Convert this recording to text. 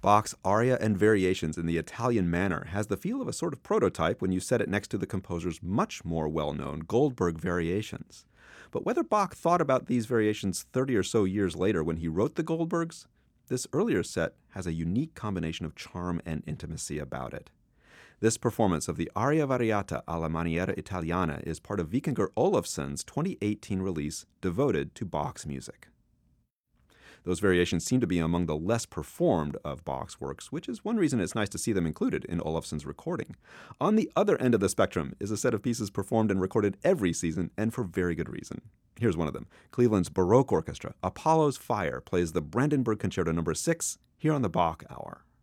Bach's aria and variations in the Italian manner has the feel of a sort of prototype when you set it next to the composer's much more well-known Goldberg variations. But whether Bach thought about these variations 30 or so years later when he wrote the Goldbergs, this earlier set has a unique combination of charm and intimacy about it. This performance of the Aria Variata alla Maniera Italiana is part of Vikingur Olafsson's 2018 release devoted to Bach's music. Those variations seem to be among the less performed of Bach's works, which is one reason it's nice to see them included in Olafsson's recording. On the other end of the spectrum is a set of pieces performed and recorded every season, and for very good reason. Here's one of them. Cleveland's Baroque Orchestra, Apollo's Fire, plays the Brandenburg Concerto No. 6 here on the Bach Hour.